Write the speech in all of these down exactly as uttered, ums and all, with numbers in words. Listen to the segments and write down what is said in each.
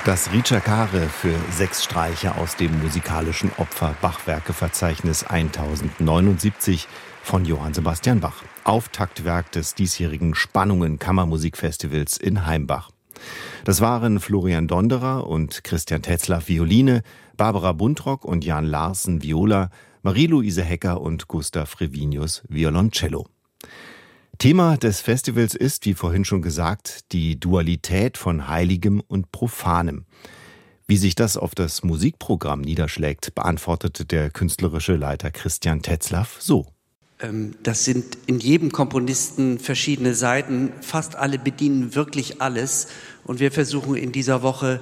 Das Ricercare für sechs Streicher aus dem musikalischen Opfer-Bachwerke-Verzeichnis tausendneunundsiebzig von Johann Sebastian Bach. Auftaktwerk des diesjährigen Spannungen-Kammermusikfestivals in Heimbach. Das waren Florian Donderer und Christian Tetzlaff Violine, Barbara Buntrock und Jan Larsen Viola, Marie-Louise Hecker und Gustav Revinius Violoncello. Thema des Festivals ist, wie vorhin schon gesagt, die Dualität von Heiligem und Profanem. Wie sich das auf das Musikprogramm niederschlägt, beantwortete der künstlerische Leiter Christian Tetzlaff so. Das sind in jedem Komponisten verschiedene Seiten, fast alle bedienen wirklich alles. Und wir versuchen in dieser Woche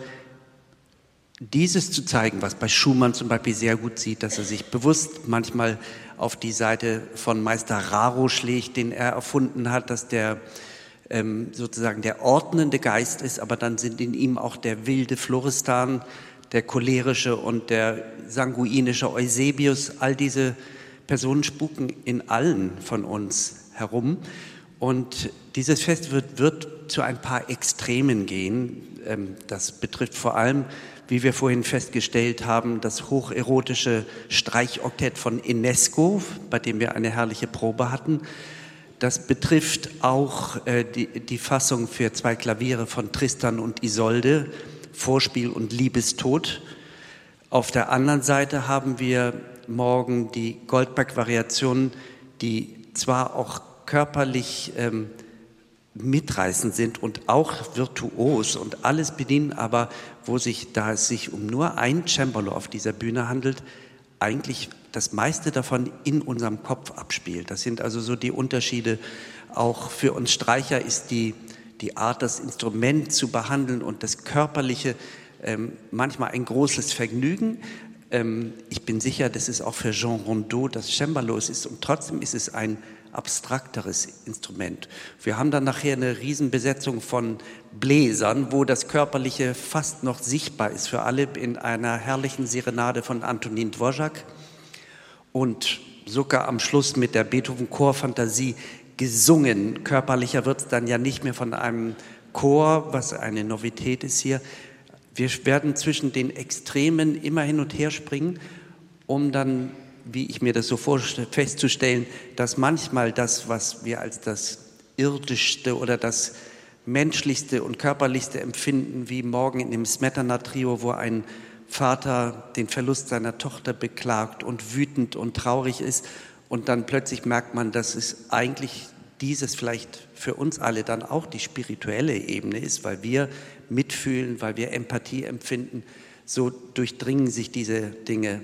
dieses zu zeigen, was bei Schumann zum Beispiel sehr gut sieht, dass er sich bewusst manchmal auf die Seite von Meister Raro schlägt, den er erfunden hat, dass der ähm, sozusagen der ordnende Geist ist, aber dann sind in ihm auch der wilde Florestan, der cholerische und der sanguinische Eusebius. All diese Personen spuken in allen von uns herum. Und dieses Fest wird, wird zu ein paar Extremen gehen. Ähm, das betrifft vor allem, wie wir vorhin festgestellt haben, das hocherotische Streichoktett von Enesco, bei dem wir eine herrliche Probe hatten. Das betrifft auch äh, die, die Fassung für zwei Klaviere von Tristan und Isolde, Vorspiel und Liebestod. Auf der anderen Seite haben wir morgen die Goldberg-Variationen, die zwar auch körperlich ähm, mitreißend sind und auch virtuos und alles bedienen, aber wo sich, da es sich um nur ein Cembalo auf dieser Bühne handelt, eigentlich das meiste davon in unserem Kopf abspielt. Das sind also so die Unterschiede. Auch für uns Streicher ist die, die Art, das Instrument zu behandeln und das Körperliche ähm, manchmal ein großes Vergnügen. Ähm, ich bin sicher, das ist auch für Jean Rondeau das Cembalo ist und trotzdem ist es ein abstrakteres Instrument. Wir haben dann nachher eine Riesenbesetzung von Bläsern, wo das Körperliche fast noch sichtbar ist für alle in einer herrlichen Serenade von Antonin Dvorak und sogar am Schluss mit der Beethoven-Chorfantasie gesungen. Körperlicher wird es dann ja nicht mehr von einem Chor, was eine Novität ist hier. Wir werden zwischen den Extremen immer hin und her springen, um dann, wie ich mir das so vorstelle, festzustellen, dass manchmal das, was wir als das Irdischste oder das Menschlichste und Körperlichste empfinden, wie morgen in dem Smetana-Trio, wo ein Vater den Verlust seiner Tochter beklagt und wütend und traurig ist und dann plötzlich merkt man, dass es eigentlich dieses vielleicht für uns alle dann auch die spirituelle Ebene ist, weil wir mitfühlen, weil wir Empathie empfinden, so durchdringen sich diese Dinge.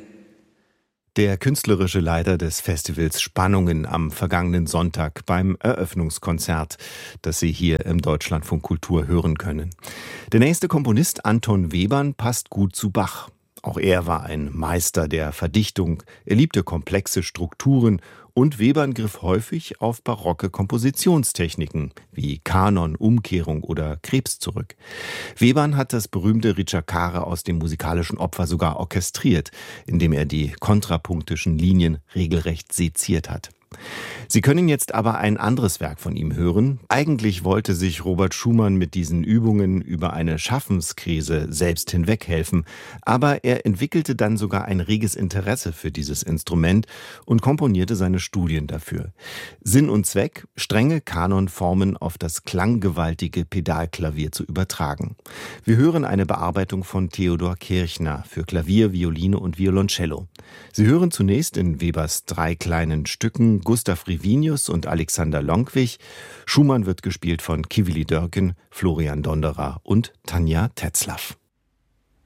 Der künstlerische Leiter des Festivals Spannungen am vergangenen Sonntag beim Eröffnungskonzert, das Sie hier im Deutschlandfunk Kultur hören können. Der nächste Komponist, Anton Webern, passt gut zu Bach. Auch er war ein Meister der Verdichtung, er liebte komplexe Strukturen und Webern griff häufig auf barocke Kompositionstechniken wie Kanon, Umkehrung oder Krebs zurück. Webern hat das berühmte Ricercare aus dem musikalischen Opfer sogar orchestriert, indem er die kontrapunktischen Linien regelrecht seziert hat. Sie können jetzt aber ein anderes Werk von ihm hören. Eigentlich wollte sich Robert Schumann mit diesen Übungen über eine Schaffenskrise selbst hinweghelfen, aber er entwickelte dann sogar ein reges Interesse für dieses Instrument und komponierte seine Studien dafür. Sinn und Zweck, strenge Kanonformen auf das klanggewaltige Pedalklavier zu übertragen. Wir hören eine Bearbeitung von Theodor Kirchner für Klavier, Violine und Violoncello. Sie hören zunächst in Webers drei kleinen Stücken Gustav Revinius und Alexander Lonkwich. Schumann wird gespielt von Kivili Dörken, Florian Donderer und Tanja Tetzlaff.